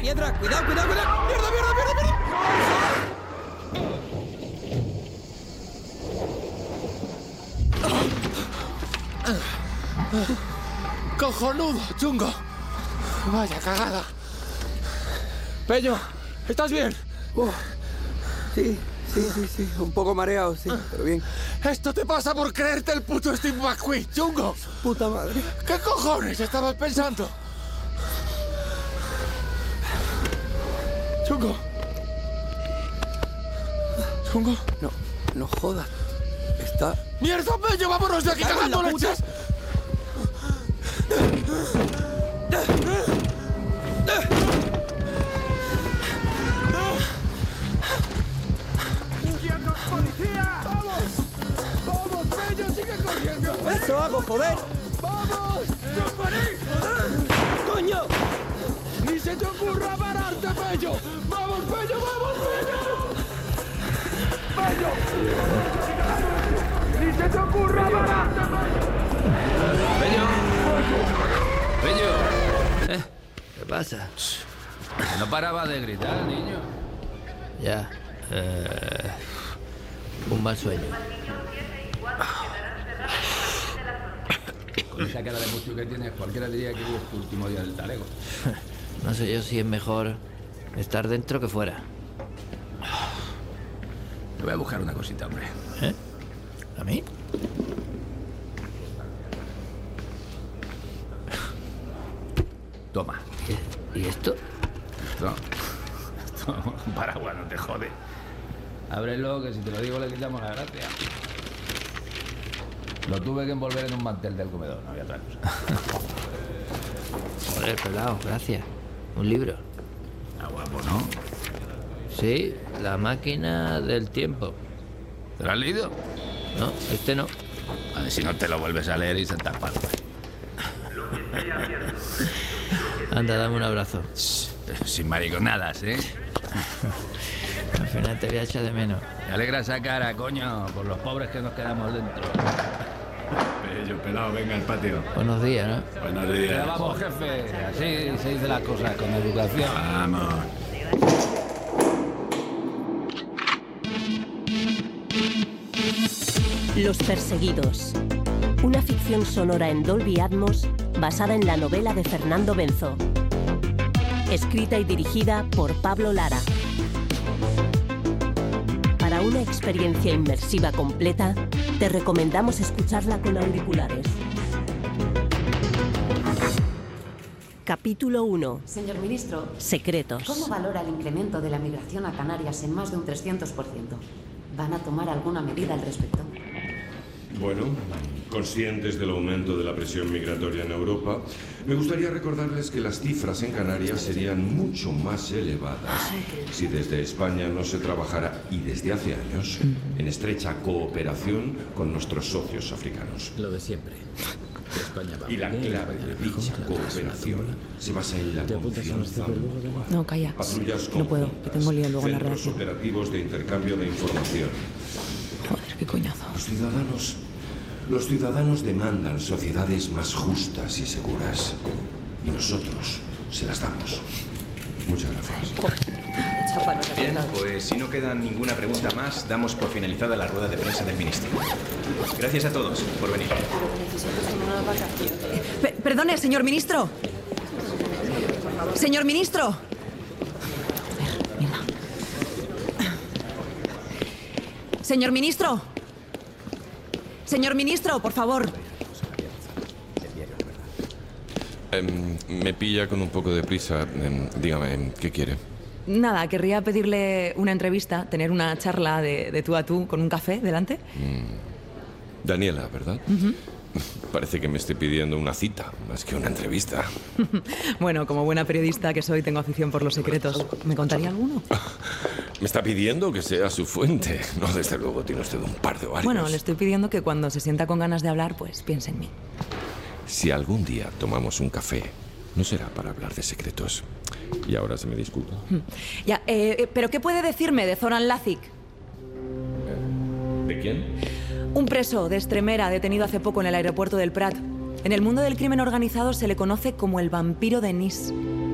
piedra! ¡Cuidado, cuidado, cuidado! ¡Mierda, mierda, mierda, mierda! ¡Cojonudo, chungo! Vaya cagada. Pello, ¿estás bien? Sí. Un poco mareado, sí, pero bien. Esto te pasa por creerte el puto Steve McQueen, chungo. Puta madre. ¿Qué cojones estabas pensando? Chungo. ¿Chungo? No jodas. Está... ¡Mierda, Pello! ¡Vámonos de aquí cagando leches! ¡Policía! ¡Vamos! ¡Vamos, Pello! ¡Sigue corriendo! ¡Eso hago, joder! ¡Vamos! ¡No paréis! ¡Coño! ¡Ni se te ocurra pararte, Pello! ¡Vamos, Pello! ¡Vamos, Pello! ¡Pello! ¡Ni se te ocurra pararte, Pello! ¡Pello! ¿Qué pasa? No paraba de gritar, niño. Ya. Un mal sueño. Con esa cara de mucho que tienes, cualquiera diría que hoy es tu último día del talego. No sé yo si es mejor estar dentro que fuera. Te voy a buscar una cosita, hombre. ¿Eh? ¿A mí? Toma. ¿Y esto? Esto, un paraguas, no te jode. Ábrelo, que si te lo digo le quitamos la gracia. Lo tuve que envolver en un mantel del comedor, no había otra cosa. Joder, pelado, gracias. Un libro. Está guapo, ¿no? Sí, La máquina del tiempo. ¿Te lo has leído? No, este no. A ver si no te lo vuelves a leer y se te apaga. Anda, dame un abrazo. Sin mariconadas, ¿eh? Al final te voy a echar de menos. Me alegra esa cara, coño, por los pobres que nos quedamos dentro. Pello, pelado, venga al patio. Buenos días, ¿no? Buenos días. Ya vamos, jefe. Así se dicen las cosas, con educación. Vamos. Los perseguidos. Una ficción sonora en Dolby Atmos basada en la novela de Fernando Benzo. Escrita y dirigida por Pablo Lara. Para una experiencia inmersiva completa, te recomendamos escucharla con auriculares. Capítulo 1. Señor ministro, Secretos. ¿cómo valora el incremento de la migración a Canarias en más de un 300%? ¿Van a tomar alguna medida al respecto? Bueno, conscientes del aumento de la presión migratoria en Europa, me gustaría recordarles que las cifras en Canarias serían mucho más elevadas si desde España no se trabajara, y desde hace años, en estrecha cooperación con nuestros socios africanos. Lo de siempre. España va. Y la clave de dicha cooperación se basa en la confianza mutua. No, calla. Patrullas No puedo, que tengo lío luego en la centros redacción. operativos de intercambio de información. Joder, qué coñazo. Los ciudadanos demandan sociedades más justas y seguras. Y nosotros se las damos. Muchas gracias. Bien, pues si no queda ninguna pregunta más, damos por finalizada la rueda de prensa del ministro. Gracias a todos por venir. Perdone, señor ministro. Señor ministro. Joder, mierda. Señor ministro. Señor ministro, por favor. Me pilla con un poco de prisa. Dígame, ¿qué quiere? Nada, querría pedirle una entrevista, tener una charla de tú a tú con un café delante. Daniela, ¿verdad? Parece que me esté pidiendo una cita, más que una entrevista. Bueno, como buena periodista que soy, tengo afición por los secretos. ¿Me contaría alguno? Me está pidiendo que sea su fuente. No, desde luego, tiene usted un par de ovarios. Bueno, le estoy pidiendo que cuando se sienta con ganas de hablar, pues piense en mí. Si algún día tomamos un café, no será para hablar de secretos. Y ahora se me disculpa. Ya, ¿pero qué puede decirme de Zoran Lazic? ¿De quién? Un preso de Extremera detenido hace poco en el aeropuerto del Prat. En el mundo del crimen organizado se le conoce como el vampiro de Nis.